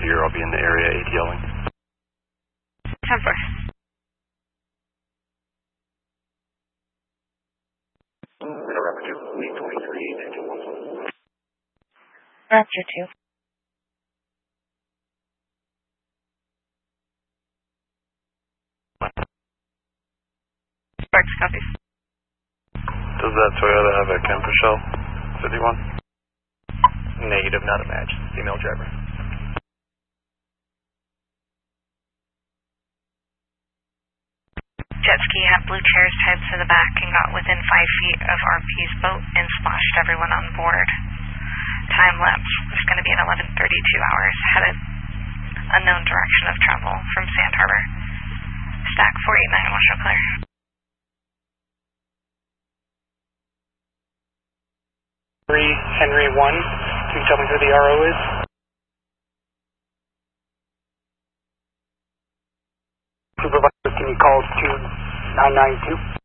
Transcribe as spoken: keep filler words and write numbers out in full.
severe. I'll be in the area ATLing. ten four. Raptor two. Sparks copies. Does that Toyota have a camper shell? fifty-one? Negative, not a match. Female driver. Jet ski had blue chairs tied to the back and got within five feet of R P's boat and splashed everyone on board. Time lapse was going to be in eleven thirty-two hours. Headed unknown direction of travel from Sand Harbor. Stack four eight nine, watch out clear. three Henry one, can you tell me who the R O is? Supervisor, can you call two nine nine two?